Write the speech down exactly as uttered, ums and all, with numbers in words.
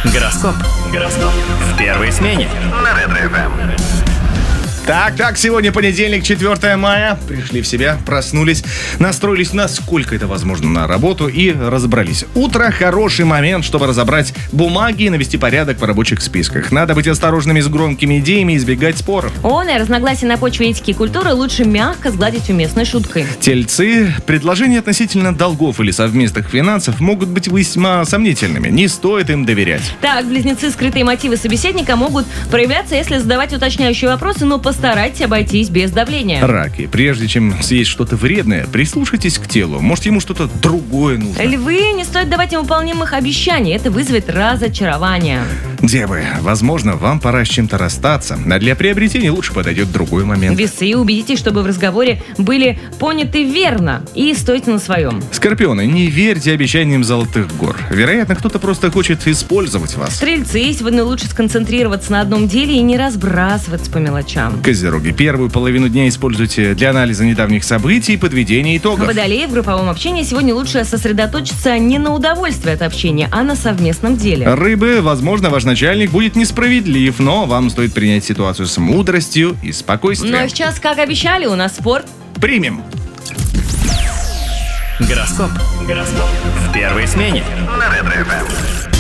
Гороскоп. Гороскоп. В первой смене. На Ретро-эф эм. Так, так, сегодня понедельник, четвёртое мая. Пришли в себя, проснулись, настроились, насколько это возможно, на работу и разобрались. Утро — хороший момент, чтобы разобрать бумаги и навести порядок в рабочих списках. Надо быть осторожными с громкими идеями и избегать споров. Овны, разногласия на почве этики и культуры лучше мягко сгладить уместной шуткой. Тельцы, предложения относительно долгов или совместных финансов могут быть весьма сомнительными. Не стоит им доверять. Так, близнецы, скрытые мотивы собеседника могут проявляться, если задавать уточняющие вопросы, но постарайтесь обойтись без давления. Раки, прежде чем съесть что-то вредное, прислушайтесь к телу. Может, ему что-то другое нужно. Львы, не стоит давать невыполнимых обещаний, это вызовет разочарование. Девы, возможно, вам пора с чем-то расстаться, а для приобретения лучше подойдет другой момент. Весы, убедитесь, чтобы в разговоре были поняты верно и стойте на своем. Скорпионы, не верьте обещаниям золотых гор. Вероятно, кто-то просто хочет использовать вас. Стрельцы, сегодня лучше сконцентрироваться на одном деле и не разбрасываться по мелочам. Козероги, первую половину дня используйте для анализа недавних событий и подведения итогов. Водолеи, в групповом общении сегодня лучше сосредоточиться не на удовольствии от общения, а на совместном деле. Рыбы, возможно, ваш начальник будет несправедлив, но вам стоит принять ситуацию с мудростью и спокойствием. Ну а сейчас, как обещали, у нас спорт. Примем. Гороскоп. Гороскоп. В первой смене. На Ретро-эф эм.